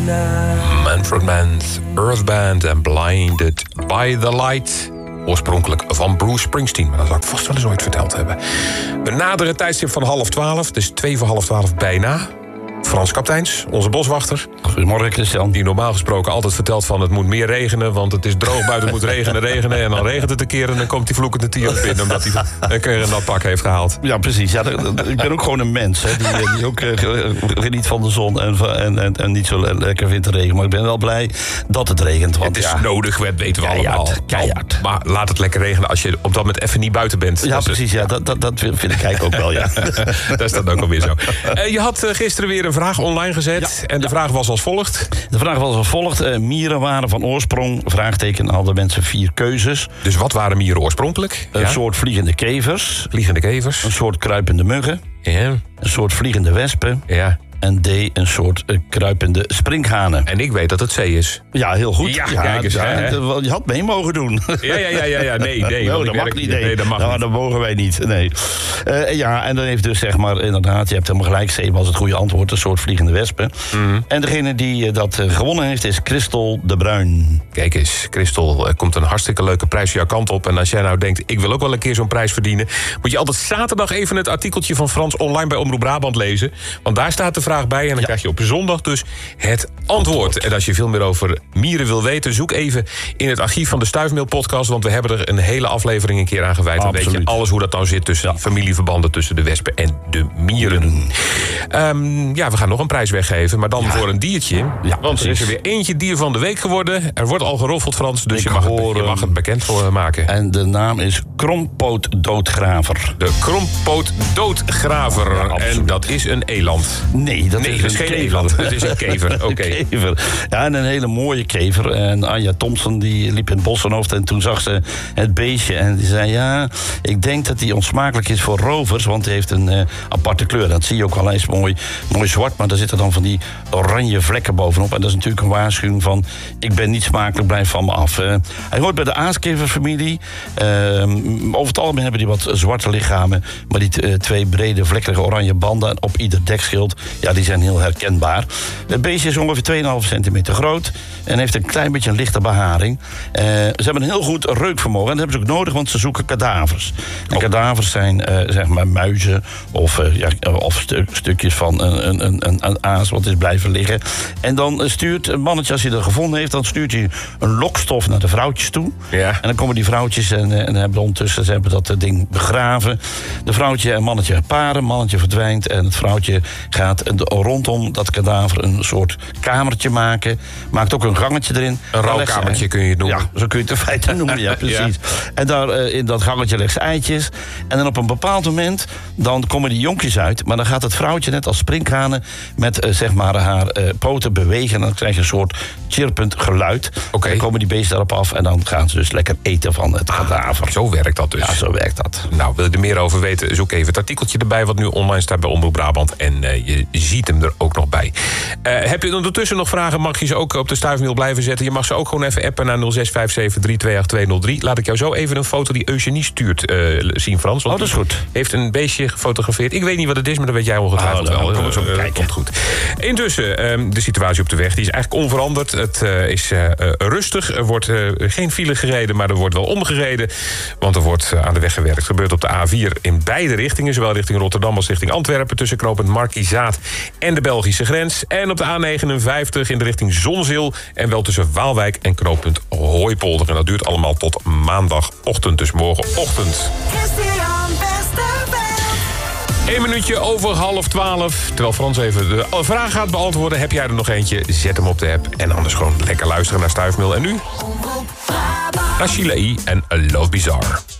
Manfred Mann's Earth Band en Blinded by the Light. Oorspronkelijk van Bruce Springsteen, maar dat zou ik vast wel eens ooit verteld hebben. We naderen het tijdstip van 11:30, dus 11:55 bijna. Frans Kapteins, onze boswachter. Goedemorgen, Christian. Die normaal gesproken altijd vertelt van het moet meer regenen, want het is droog buiten, het moet regenen. En dan regent het een keer en dan komt hij vloekend de tier binnen, omdat hij een keer een nat pak heeft gehaald. Ja, precies. Ja, ik ben ook gewoon een mens, hè, die ook geniet van de zon en niet zo lekker vindt de regen. Maar ik ben wel blij dat het regent. Want het is nodig, weten we allemaal. Keihard. Maar laat het lekker regenen als je op dat moment even niet buiten bent. Ja, precies. Ja, dat vind ik eigenlijk ook wel, ja. Dat is dat ook alweer zo. Je had gisteren weer een vraag online gezet. En de vraag was als volgt. De vraag was als volgt. Mieren waren van oorsprong, vraagteken, hadden mensen 4 keuzes. Dus wat waren mieren oorspronkelijk? Een soort vliegende kevers. Vliegende kevers. Een soort kruipende muggen. Ja. Een soort vliegende wespen. Ja. En D, een soort kruipende sprinkhanen. En ik weet dat het C is. Ja, heel goed. Ja, kijk eens. Je had mee mogen doen. Ja. Nee. No, dat mag niet. Nee, dat mag niet. Dat mogen wij niet. Nee. En dan heeft dus zeg maar, inderdaad, je hebt helemaal gelijk. C was het goede antwoord, een soort vliegende wespen. Mm. En degene die dat gewonnen heeft is Christel de Bruin. Kijk eens, Christel, komt een hartstikke leuke prijs jouw kant op. En als jij nou denkt, ik wil ook wel een keer zo'n prijs verdienen, moet je altijd zaterdag even het artikeltje van Frans online bij Omroep Brabant lezen. Want daar staat de vraag bij en dan krijg je op zondag dus het antwoord. En als je veel meer over mieren wil weten, zoek even in het archief van de Stuifmeel podcast, want we hebben er een hele aflevering een keer aan gewijd. Dan weet je alles hoe dat nou zit tussen familieverbanden tussen de wespen en de mieren. We gaan nog een prijs weggeven, maar dan voor een diertje. Ja, want er is er weer eentje dier van de week geworden. Er wordt al geroffeld, Frans, dus je mag het bekend maken. En de naam is Krompootdoodgraver. De Krompootdoodgraver. Ja, en dat is een eland. Nee, dat is geen eland. Het is een kever. Oké. Kever. Ja, en een hele mooie kever. En Anja Thompson die liep in het Bossenhoofd en toen zag ze het beestje en die zei, ja, ik denk dat die onsmakelijk is voor rovers, want hij heeft een aparte kleur. Dat zie je ook wel eens mooi zwart, maar daar zitten dan van die oranje vlekken bovenop. En dat is natuurlijk een waarschuwing van, ik ben niet smakelijk, blijf van me af. Hij hoort bij de aaskeverfamilie. Over het algemeen hebben die wat zwarte lichamen, maar die 2 brede vlekkerige oranje banden op ieder dekschild, ja, die zijn heel herkenbaar. Het beestje is ongeveer 2,5 centimeter groot en heeft een klein beetje een lichte beharing. Ze hebben een heel goed reukvermogen en dat hebben ze ook nodig, want ze zoeken kadavers. En kadavers zijn zeg maar muizen of stukjes van een aas wat is blijven liggen. En dan stuurt een mannetje, als hij er gevonden heeft, dan stuurt hij een lokstof naar de vrouwtjes toe. Ja. En dan komen die vrouwtjes en hebben ondertussen ze hebben dat ding begraven. De vrouwtje en mannetje paren, mannetje verdwijnt en het vrouwtje gaat rondom dat kadaver een soort kamertje maken. Maakt ook een gangetje erin. Een rouwkamertje kun je het noemen. Ja, zo kun je het in feite noemen, ja, precies. Ja. En daar in dat gangetje legt ze eitjes. En dan op een bepaald moment, dan komen die jonkjes uit. Maar dan gaat het vrouwtje net als sprinkhanen met zeg maar haar poten bewegen. En dan krijg je een soort chirpend geluid. Okay. Dan komen die beesten daarop af en dan gaan ze dus lekker eten van het kadaver. Zo werkt dat dus. Ja, zo werkt dat. Nou, wil je er meer over weten, zoek even het artikeltje erbij wat nu online staat bij Omroep Brabant. En je ziet hem er ook nog bij. Heb je ondertussen nog vragen, mag je ze ook op de Stuifmeel blijven zetten. Je mag ze ook gewoon even appen naar 0657328203. Laat ik jou zo even een foto die Eugenie stuurt zien, Frans. Want dat is goed. Heeft een beestje gefotografeerd. Ik weet niet wat het is, maar dat weet jij ongetwijfeld wel. Komt goed. Intussen, de situatie op de weg die is eigenlijk onveranderd. Het is rustig. Er wordt geen file gereden, maar er wordt wel omgereden. Want er wordt aan de weg gewerkt. Het gebeurt op de A4 in beide richtingen. Zowel richting Rotterdam als richting Antwerpen. Tussen knooppunt Markizaat en de Belgische grens. En op de A59 in de richting Zonzeel. En wel tussen Waalwijk en knooppunt Hooipolder. En dat duurt allemaal tot maandagochtend. Dus morgenochtend. 1 minuutje over 11:30. Terwijl Frans even de vraag gaat beantwoorden. Heb jij er nog eentje? Zet hem op de app. En anders gewoon lekker luisteren naar Stuifmeel. En nu? Naar Chile en Love Bizarre.